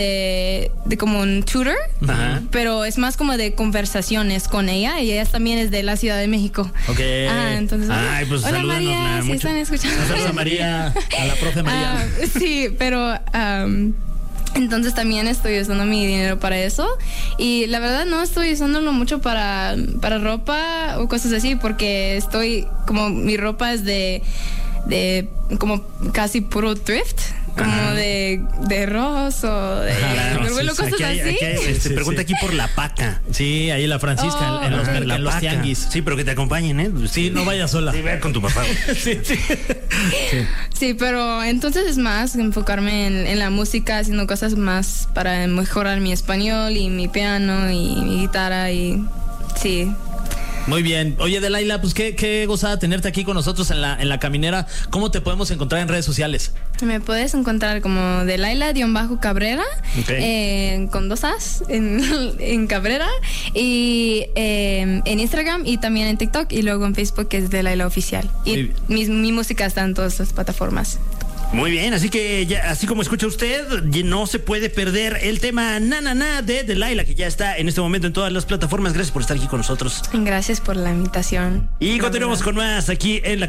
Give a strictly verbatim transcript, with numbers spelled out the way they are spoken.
de, de como un tutor, ajá, pero es más como de conversaciones con ella, y ella también es de la Ciudad de México. Ok. Ah, entonces, Ay, pues hola María, si están escuchando. Saludos a María, a la profe María. Uh, sí, pero um, entonces también estoy usando mi dinero para eso, y la verdad no estoy usándolo mucho para, para ropa o cosas así, porque estoy, como mi ropa es de, de como casi puro thrift. Como ajá, de, de Ross o de claro, sí, sí, cosas aquí hay, así. Aquí hay, este, sí, pregunta sí. aquí por la Paca. Sí, ahí la Francisca, oh, en, en los, okay. en los tianguis. Sí, pero que te acompañen, ¿eh? Sí, no vayas sola. Sí, ve con tu papá. sí, sí. sí. Sí, pero entonces es más enfocarme en, en la música, haciendo cosas más para mejorar mi español y mi piano y mi guitarra y sí. Muy bien. Oye, Delilah, pues qué, qué gozada tenerte aquí con nosotros en la, en la caminera. ¿Cómo te podemos encontrar en redes sociales? Me puedes encontrar como Delilah-Cabrera, okay, eh, con dos As en, en Cabrera, y eh, en Instagram y también en TikTok, y luego en Facebook, que es Delilah Oficial. Y mi, mi música está en todas las plataformas. Muy bien, así que ya, así como escucha usted, no se puede perder el tema Na Na Na de Delilah, que ya está en este momento en todas las plataformas. Gracias por estar aquí con nosotros. Gracias por la invitación. Y continuamos con más aquí en la